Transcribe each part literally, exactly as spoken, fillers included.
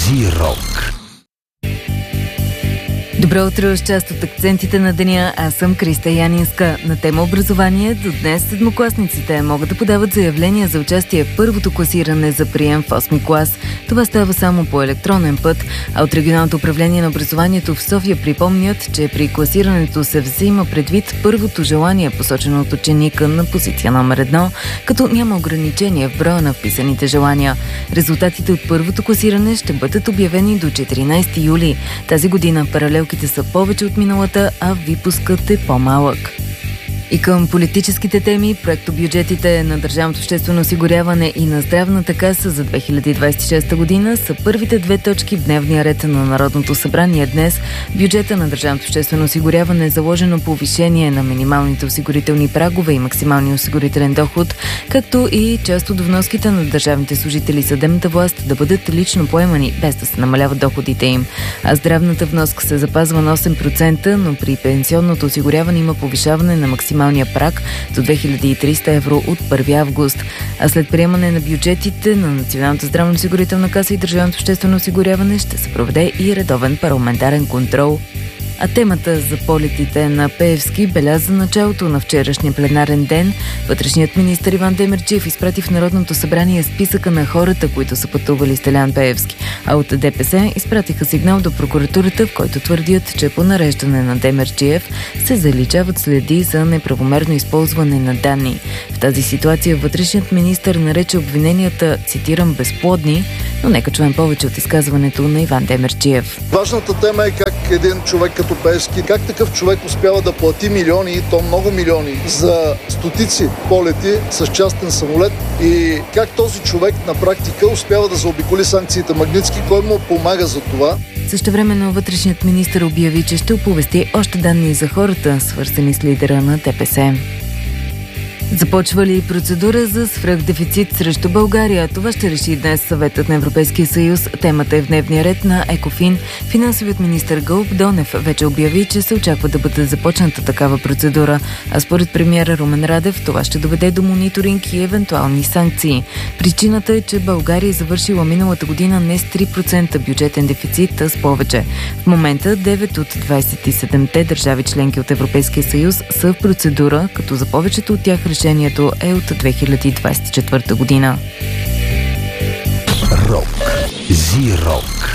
Зирок. Добро утро с част от акцентите на деня. Аз съм Криста Янинска. На тема образование до днес седмокласниците могат да подават заявления за участие в първото класиране за прием в осми клас. Това става само по електронен път, а от Регионалното управление на образованието в София припомнят, че при класирането се взима предвид първото желание, посочено от ученика на позиция номер едно, като няма ограничение в броя на вписаните желания. Резултатите от първото класиране ще бъдат обявени до четиринайсети юли. Тази година паралелките са повече от миналата, а випускът е по-малък. И към политическите теми, проектобюджетите на Държавното обществено осигуряване и на Здравната каса за две хиляди двайсет и шеста година са първите две точки в дневния ред на Народното събрание днес. Бюджета на Държавното обществено осигуряване е заложено повишение на минималните осигурителни прагове и максималния осигурителен доход, както и част от вноските на държавните служители и съдебната власт да бъдат лично поемани, без да се намаляват доходите им. А здравната вноска се запазва на осем процента, но при пенсионното осигуряване има повишаване на максималния праг до две хиляди и триста евро от първи август. А след приемане на бюджетите на Националната здравноосигурителна каса и Държавното обществено осигуряване ще се проведе и редовен парламентарен контрол. А темата за полетите на Пеевски беляза началото на вчерашния пленарен ден. Вътрешният министър Иван Демерджиев изпрати в Народното събрание списъка на хората, които са пътували с Делян Пеевски. А от ДПС изпратиха сигнал до прокуратурата, в който твърдят, че по нареждане на Демерджиев се заличават следи за неправомерно използване на данни. В тази ситуация вътрешният министър нарече обвиненията, цитирам, безплодни, но нека чуем повече от изказването на Иван Демерджиев. Важната тема е как един човек като Пеевски, как такъв човек успява да плати милиони, и то много милиони, за стотици полети с частен самолет и как този човек на практика успява да заобиколи санкциите Магнитски, кой му помага за това. Същевременно вътрешният министър обяви, че ще оповести още данни за хората, свързани с лидера на ДПС. Започва ли процедура за свръхдефицит срещу България? Това ще реши днес Съветът на Европейския съюз. Темата е в дневния ред на Екофин. Финансовият министър Гълъб Донев вече обяви, че се очаква да бъде започната такава процедура. А според премиера Румен Радев, това ще доведе до мониторинг и евентуални санкции. Причината е, че България е завършила миналата година не с три процента бюджетен дефицит, а с повече. В момента девет от двайсет и седемте държави членки от Европейския съюз са в процедура, като за повечето от тях решението е от две хиляди двайсет и четвърта година. Рок. Зирок.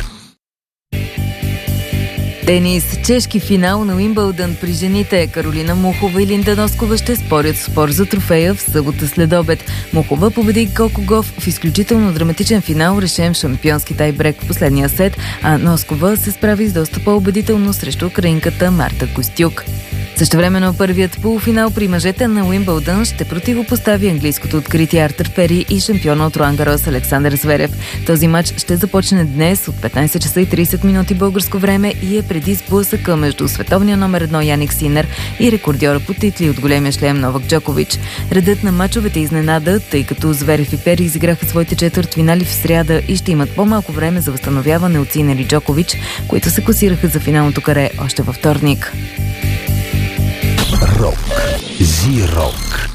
Тенис. Чешки финал на Уимбълдън при жените. Каролина Мухова и Линда Носкова ще спорят в спор за трофея в събота след обед. Мухова победи Коко Гауф в изключително драматичен финал, решен в шампионски тайбрек в последния сет, а Носкова се справи с доста по-убедително срещу украинката Марта Костюк. Същевременно първият полуфинал при мъжете на Уимбълдън ще противопостави английското откритие Артър Пери и шампиона от Ролан Гарос Александър Зверев. Този матч ще започне днес от петнайсет часа и трийсет минути българско време и е преди сблъсъка между световния номер едно Яник Синер и рекордьора по титли от големия шлем Новак Джокович. Редът на мачовете изненада, тъй като Зверев и Пери изиграха своите четвъртфинали в сряда и ще имат по-малко време за възстановяване от Синер и Джокович, които се класираха за финалното каре още във вторник. Рок. Зирок.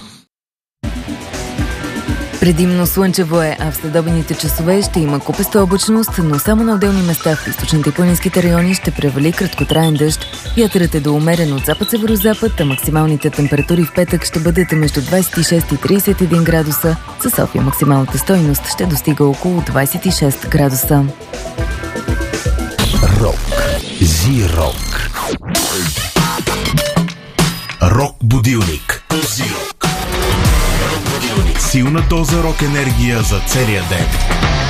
Предимно слънчево е, а в следобедните часове ще има купеста облачност, но само на отделни места в източните и планинските райони ще превали краткотраен дъжд. Вятърът е до умерен от запад-северозапад, а максималните температури в петък ще бъдат между двайсет и шест и трийсет и един градуса. За София максималната стойност ще достига около двайсет и шест градуса. Рок. Зирок. Рок будилник. Зирок. Силна доза рок енергия за целия ден.